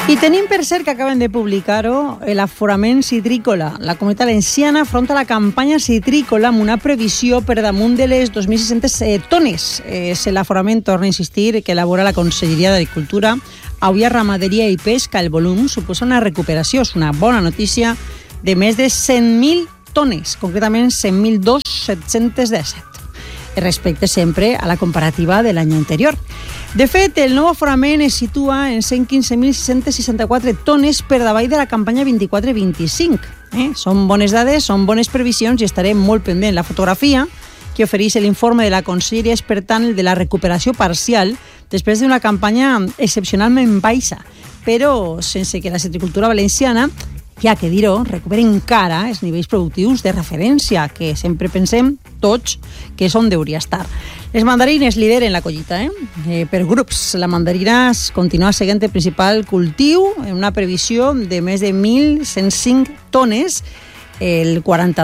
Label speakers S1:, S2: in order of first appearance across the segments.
S1: I tenim per cert que acaben de publicar-ho l'aforament citrícola. La Comunitat Valenciana afronta la campanya citrícola amb una previsió per damunt de les 2.600 tones. És l'aforament, torna a insistir, que elabora la Conselleria d'Agricultura. Avui a Ramaderia i Pesca el volum suposa una recuperació. És una bona notícia de més de 100.000 tones, concretament 100.717. Respecte sempre a la comparativa de l'any anterior. De fet, el nou aforament es situa en 115.664 tones per davall de la campanya 24-25. Són bones dades, són bones previsions i estarem molt pendent. La fotografia que ofereix l'informe de la Conselleria és, per tant, el de la recuperació parcial després d'una campanya excepcionalment baixa, però sense que la citricultura valenciana, ja que dir-ho, recupera encara els nivells productius de referència, que sempre pensem tots que és on hauria estar. Les mandarines lideren la collita, per grups. La mandarina continua sent el principal cultiu en una previsió de més de 1.105 tones, el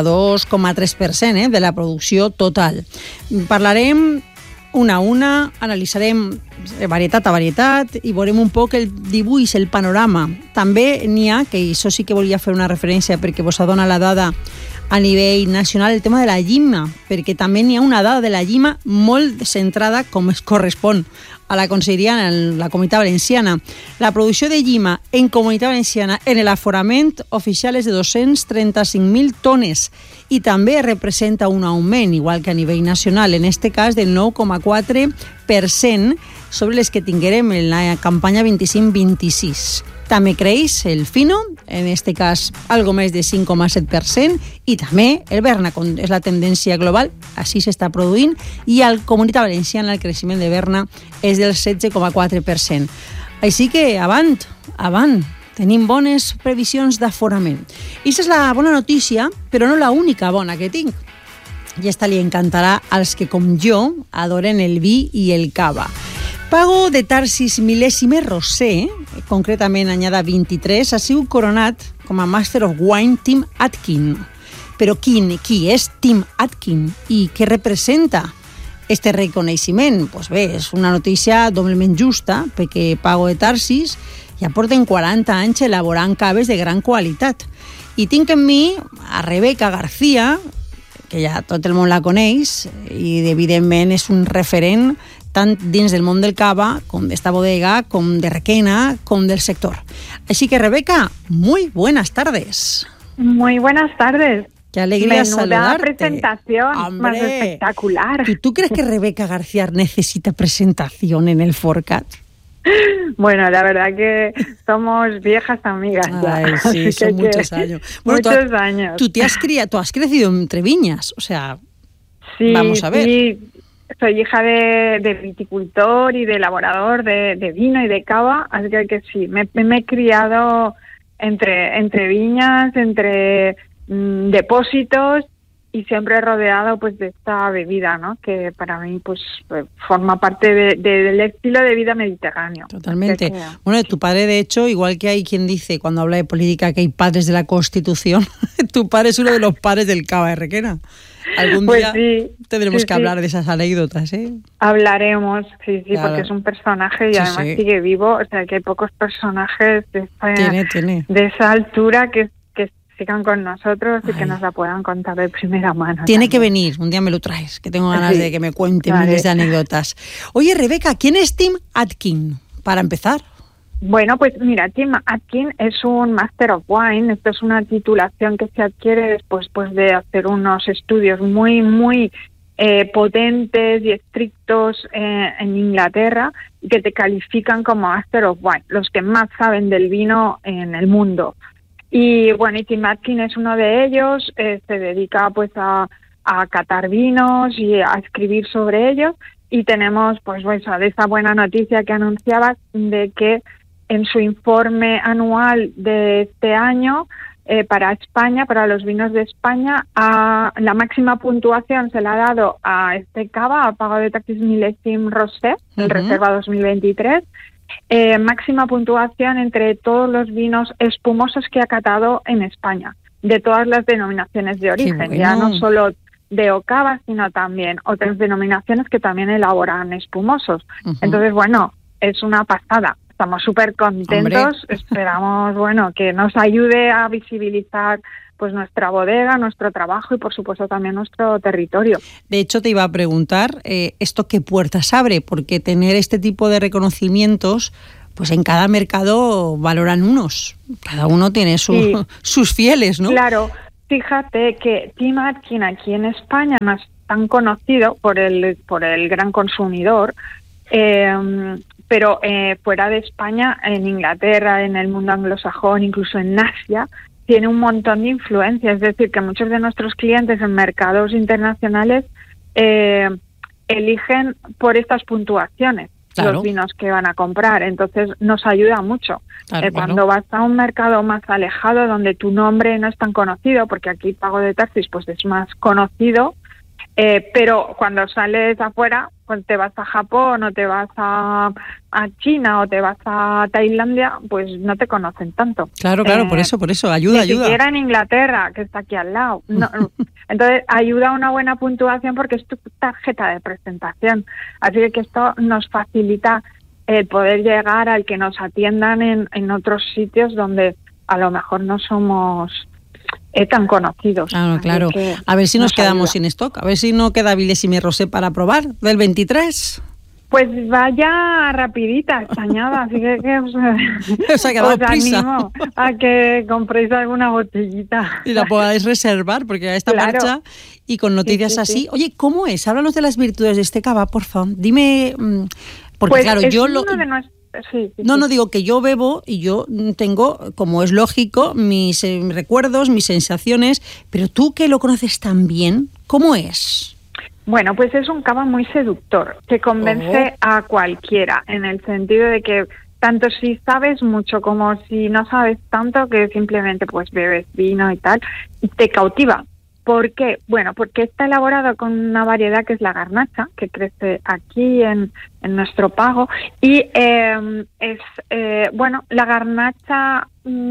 S1: 42,3% de la producció total. Parlarem una a una, analitzarem varietat a varietat i veurem un poc el dibuix, el panorama. També n'hi ha, que això sí que volia fer una referència perquè vos adona la dada a nivell nacional, el tema de la llima, perquè també n'hi ha una dada de la llima molt centrada, com es correspon a la Conselleria en la Comunitat Valenciana. La producció de llima en Comunitat Valenciana en l'aforament oficial és de 235.000 tones i també representa un augment, igual que a nivell nacional, en este cas del 9,4% sobre les que tinguérem en la campanya 25-26. També creix el fino, en este cas algo més de 5,7%, i també el berna, com és la tendència global, així s'està produint, i a la Comunitat Valenciana el creixement de berna és del 16,4%. Així que avant, tenim bones previsions d'aforament. I aquesta és la bona notícia, però no la única bona que tinc. I esta li encantarà als que, com jo, adoren el vi i el cava. Pago de Tarsis Mil·lèsime Rosé, concretament anyada 23, ha sigut coronat com a Master of Wine Tim Atkin. Però qui és Tim Atkin i què representa este reconeixement? Pues bé, és una notícia doblement justa, perquè Pago de Tarsis ja porten 40 anys elaborant caves de gran qualitat. I tinc en mi a Rebeca García, que ja tot el món la coneix, i evidentment és un referent tant dins del món del cava, com d'esta bodega, com de Requena, com del sector. Així que, Rebeca, muy buenas tardes.
S2: Muy buenas tardes.
S1: Qué alegría
S2: Menuda
S1: saludarte.
S2: Presentación,
S1: ¡Hombre!
S2: Más espectacular.
S1: ¿Tú crees que Rebeca García necesita presentación en el Forcat?
S2: Bueno, la verdad que somos viejas amigas ya.
S1: Ay, sí, son muchos años. Bueno,
S2: muchos años.
S1: Tú has crecido entre viñas, o sea,
S2: sí,
S1: vamos a ver.
S2: Sí. Soy hija de viticultor y de elaborador de vino y de cava, así que sí, me he criado entre viñas, entre depósitos y siempre rodeado pues de esta bebida, ¿no? Que para mí pues forma parte del estilo de vida mediterráneo.
S1: Totalmente. Bueno, tu padre, de hecho, igual que hay quien dice cuando habla de política que hay padres de la Constitución, tu padre es uno de los padres del cava de Requena. Algún día
S2: sí,
S1: tendremos que hablar de esas anécdotas, ¿eh?
S2: Hablaremos, sí,
S1: claro.
S2: Porque es un personaje y además sigue vivo, o sea que hay pocos personajes de esa altura que sigan con nosotros y que nos la puedan contar de primera mano.
S1: Tiene que venir, un día me lo traes, que tengo ganas de que me cuente miles de anécdotas. Oye, Rebeca, ¿quién es Tim Atkin? Para empezar.
S2: Bueno, pues mira, Tim Atkin es un Master of Wine. Esto es una titulación que se adquiere después de hacer unos estudios muy potentes y estrictos en Inglaterra, que te califican como Master of Wine, los que más saben del vino en el mundo. Y bueno, y Tim Atkin es uno de ellos. Se dedica pues a catar vinos y a escribir sobre ellos. Y tenemos pues de esa buena noticia que anunciabas de que en su informe anual de este año para España, para los vinos de España, la máxima puntuación se la ha dado a este cava, a Pago de Tarsis Mil·lèsime Rosé, el Reserva 2023, máxima puntuación entre todos los vinos espumosos que ha catado en España, de todas las denominaciones de origen, bueno. Ya no solo de Ocava, sino también otras denominaciones que también elaboran espumosos. Entonces, bueno, es una pasada. estamos súper contentos.
S1: Hombre.
S2: Esperamos, bueno, que nos ayude a visibilizar pues nuestra bodega, nuestro trabajo y por supuesto también nuestro territorio.
S1: De hecho, te iba a preguntar, ¿esto qué puertas abre? Porque tener este tipo de reconocimientos, pues en cada mercado valoran unos. Cada uno tiene sus fieles, ¿no?
S2: Claro, fíjate que Tim Atkin aquí en España no es tan conocido por el gran consumidor, pero fuera de España, en Inglaterra, en el mundo anglosajón, incluso en Asia, tiene un montón de influencia. Es decir, que muchos de nuestros clientes en mercados internacionales eligen por estas puntuaciones los vinos que van a comprar. Entonces nos ayuda mucho. Cuando vas a un mercado más alejado, donde tu nombre no es tan conocido, porque aquí Pago de Taxis pues es más conocido, pero cuando sales afuera, pues te vas a Japón o te vas a China o te vas a Tailandia, pues no te conocen tanto.
S1: Claro, por eso, ayuda.
S2: Ni siquiera en Inglaterra, que está aquí al lado. No. Entonces, ayuda a una buena puntuación porque es tu tarjeta de presentación. Así que esto nos facilita el poder llegar al que nos atiendan en otros sitios donde a lo mejor no somos tan conocidos.
S1: Claro. A ver si nos quedamos sin stock, a ver si no queda Vilésime Rosé para probar del 23.
S2: Pues vaya rapidita, estañada, así que
S1: os ha quedado prisa.
S2: Animo a que compréis alguna botellita.
S1: Y la podáis reservar, porque a esta marcha y con noticias así. Sí. Oye, ¿cómo es? Háblanos de las virtudes de este cava, por favor. Dime, porque
S2: pues
S1: claro, yo lo... No, digo que yo bebo y yo tengo, como es lógico, mis recuerdos, mis sensaciones, pero tú que lo conoces tan bien, ¿cómo es?
S2: Bueno, pues es un cava muy seductor, que convence a cualquiera, en el sentido de que tanto si sabes mucho como si no sabes tanto, que simplemente pues bebes vino y tal, te cautiva. ¿Por qué? Bueno, porque está elaborado con una variedad que es la garnacha, que crece aquí en nuestro Pago, y la garnacha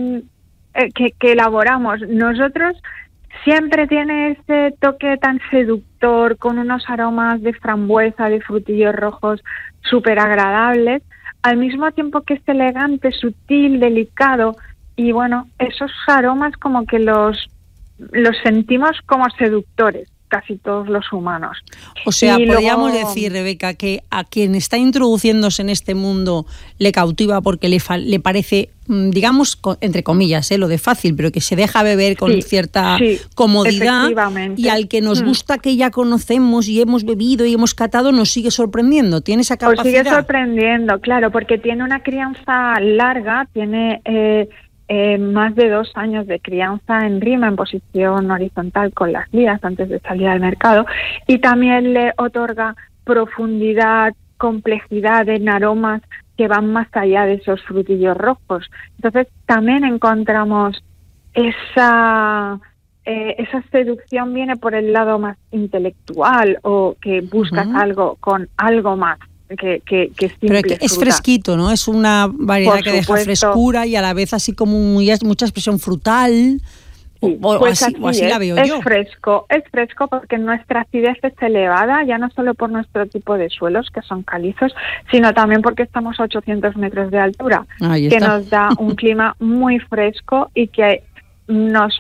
S2: que elaboramos nosotros siempre tiene ese toque tan seductor, con unos aromas de frambuesa, de frutillos rojos súper agradables, al mismo tiempo que es elegante, sutil, delicado, y bueno, esos aromas como que los sentimos como seductores, casi todos los humanos.
S1: O sea, podríamos decir, Rebeca, que a quien está introduciéndose en este mundo le cautiva porque le parece, digamos, entre comillas, lo de fácil, pero que se deja beber con cierta comodidad, y al que nos gusta, que ya conocemos y hemos bebido y hemos catado, nos sigue sorprendiendo. ¿Tiene esa capacidad?
S2: Os sigue sorprendiendo, claro, porque tiene una crianza larga, tiene más de 2 años de crianza en rima, en posición horizontal con las lías antes de salir al mercado, y también le otorga profundidad, complejidad en aromas que van más allá de esos frutillos rojos. Entonces también encontramos esa seducción, viene por el lado más intelectual, o que buscas algo con algo más que
S1: pero es fresquito, ¿no? Es una variedad que deja frescura y a la vez así como mucha expresión frutal. O así la veo yo.
S2: Es fresco porque nuestra acidez es elevada, ya no solo por nuestro tipo de suelos, que son calizos, sino también porque estamos a 800 metros de altura, que nos da un clima muy fresco y que nos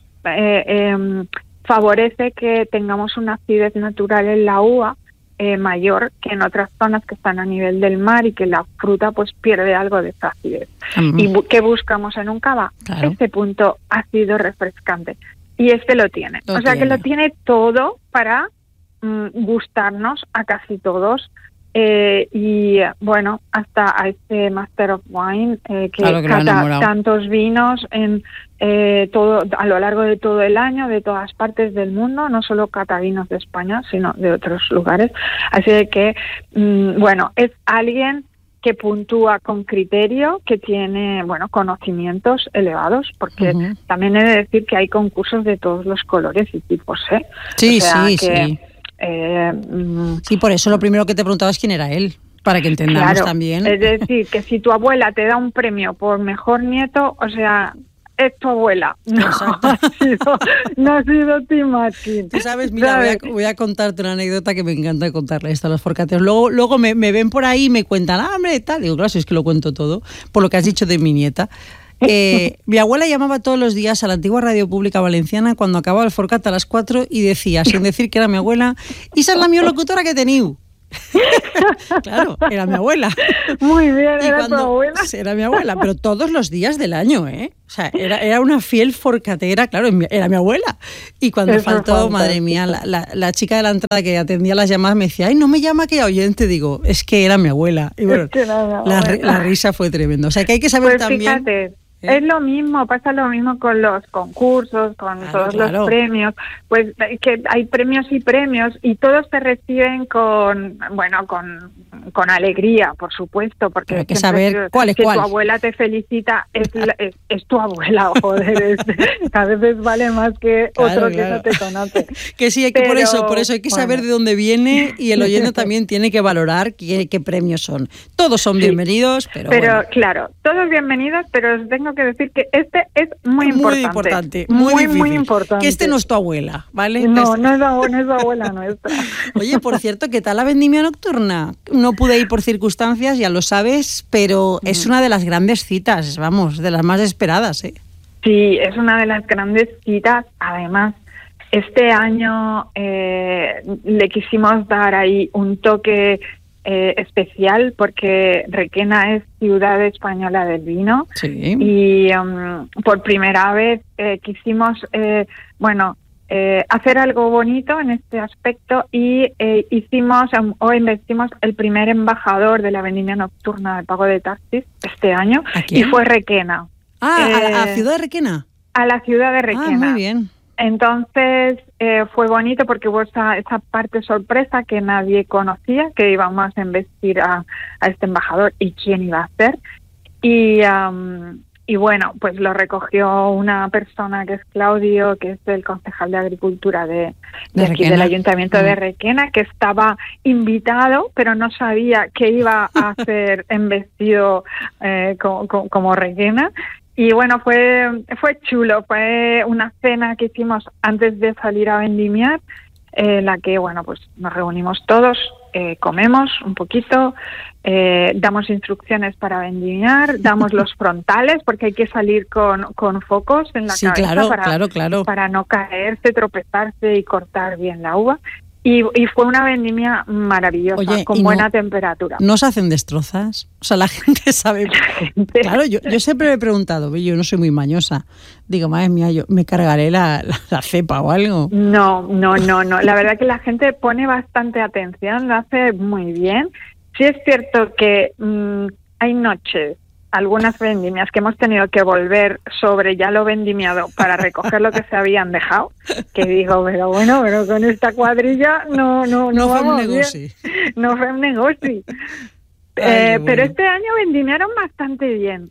S2: favorece que tengamos una acidez natural en la uva mayor que en otras zonas que están a nivel del mar, y que la fruta pues pierde algo de esa acidez. ¿Y qué buscamos en un cava? Claro. Este punto ácido refrescante. Y este lo tiene. Que lo tiene todo para gustarnos a casi todos. Y bueno, hasta a este Master of Wine que cata tantos vinos en todo a lo largo de todo el año, de todas partes del mundo, no solo cata vinos de España, sino de otros lugares. Así que es alguien que puntúa con criterio, que tiene conocimientos elevados, porque también he de decir que hay concursos de todos los colores y tipos,
S1: Sí. Sí, por eso lo primero que te preguntaba es quién era él, para que entendamos también.
S2: Es decir, que si tu abuela te da un premio por mejor nieto, o sea, es tu abuela. No ha sido Tim Atkin.
S1: Tú sabes, mira, voy a contarte una anécdota que me encanta contarle esto a los forcateros. Luego me ven por ahí y me cuentan, hombre, tal. Digo, claro, si es que lo cuento todo, por lo que has dicho de mi nieta. Mi abuela llamaba todos los días a la antigua radio pública valenciana cuando acababa el Forcat a las 4 y decía, sin decir que era mi abuela, esa es la mía locutora que teniu. Claro, era mi abuela.
S2: Muy bien, era tu abuela.
S1: Era mi abuela, pero todos los días del año, ¿eh? O sea, era una fiel forcatera, claro, era mi abuela. Y cuando faltó, madre mía, la chica de la entrada que atendía las llamadas me decía, ay, no me llama aquella oyente, digo, es que era mi abuela. Y bueno, la risa fue tremenda. O sea, que hay que saber también...
S2: Fíjate. Es lo mismo, pasa lo mismo con los concursos, con todos los premios, pues que hay premios y todos se reciben con alegría, por supuesto, porque
S1: hay que saber cuál es cuál.
S2: Tu abuela te felicita, es tu abuela, joder, a veces vale más que otro que no te conoce.
S1: Que sí, por eso hay que saber de dónde viene y el oyente también tiene que valorar qué premios son. Todos son bienvenidos, pero bueno.
S2: Claro, todos bienvenidos, pero os tengo que decir que este es muy importante. Muy importante.
S1: Que este no es tu abuela, ¿vale?
S2: No es abuela nuestra.
S1: Oye, por cierto, ¿qué tal la vendimia nocturna? No pude ir por circunstancias, ya lo sabes, pero es una de las grandes citas, vamos, de las más esperadas, ¿eh?
S2: Sí, es una de las grandes citas. Además, este año le quisimos dar ahí un toque especial porque Requena es ciudad española del vino.
S1: Sí.
S2: Y por primera vez quisimos hacer algo bonito en este aspecto y investimos el primer embajador de la vendimia nocturna de pago de taxis este año y fue Requena.
S1: ¿A la ciudad de Requena?
S2: A la ciudad de Requena.
S1: Muy bien.
S2: Entonces fue bonito porque hubo esa parte sorpresa que nadie conocía, que íbamos a investir a este embajador y quién iba a ser. Y bueno, pues lo recogió una persona que es Claudio, que es el concejal de Agricultura de aquí del Ayuntamiento de Requena, que estaba invitado, pero no sabía que iba a ser embestido como Requena. Y bueno, fue chulo, fue una cena que hicimos antes de salir a vendimiar, en la que, bueno, pues nos reunimos todos, comemos un poquito, damos instrucciones para vendimiar, damos los frontales, porque hay que salir con focos en la cabeza para no caerse, tropezarse y cortar bien la uva. Y fue una vendimia maravillosa, con buena temperatura.
S1: ¿No se hacen destrozas? O sea, la gente sabe... Claro, yo siempre me he preguntado, yo no soy muy mañosa. Digo, madre mía, yo me cargaré la cepa o algo.
S2: No. La verdad que la gente pone bastante atención, lo hace muy bien. Sí es cierto que hay noches, algunas vendimias que hemos tenido que volver sobre ya lo vendimiado para recoger lo que se habían dejado, que digo, pero con esta cuadrilla no vamos bien. No fue un negocio. Pero este año vendimiaron bastante bien.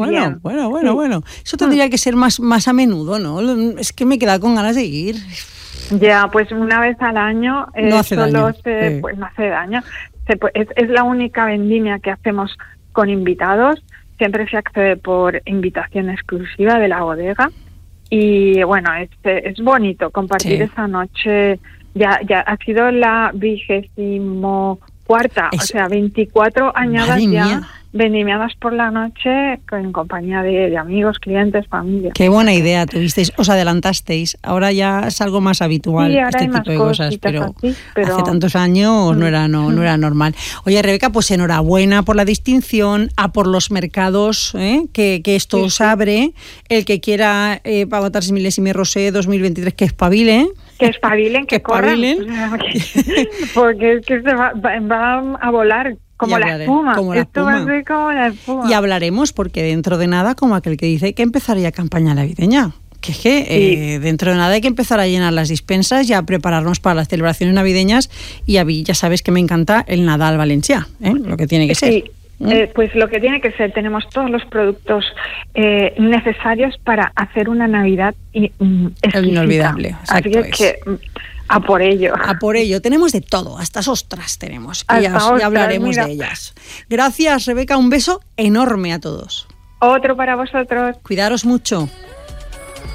S1: Bueno. Eso tendría que ser más a menudo, ¿no? Es que me he quedado con ganas de ir.
S2: Ya, pues una vez al año
S1: no hace daño.
S2: Pues no hace daño. Es la única vendimia que hacemos con invitados. Siempre se accede por invitación exclusiva de la bodega y bueno, es bonito compartir esa noche. Ya ha sido la 24ª, o sea, 24 añadas ya vendimiadas por la noche en compañía de amigos, clientes, familia.
S1: Qué buena idea tuvisteis, os adelantasteis. Ahora ya es algo más habitual este tipo de cosas, pero hace tantos años no era normal. Oye, Rebeca, pues enhorabuena por la distinción, por los mercados que esto os abre. El que quiera pagotar 6 milésimes Rosé 2023, que espabile.
S2: Que espabilen, que corran. Porque es que se va a volar. Como la espuma. Esto va a ser como la espuma.
S1: Y hablaremos, porque dentro de nada, como aquel que dice, hay que empezar ya campaña navideña. Que dentro de nada hay que empezar a llenar las dispensas y a prepararnos para las celebraciones navideñas. Y a mí ya sabes que me encanta el Nadal Valencià, lo que tiene que ser.
S2: Pues lo que tiene que ser, tenemos todos los productos necesarios para hacer una Navidad
S1: inolvidable.
S2: Así que a por ello.
S1: A por ello. Tenemos de todo, hasta ostras tenemos. Y ya hablaremos de ellas. Gracias, Rebeca. Un beso enorme a todos.
S2: Otro para vosotros.
S1: Cuidaros mucho.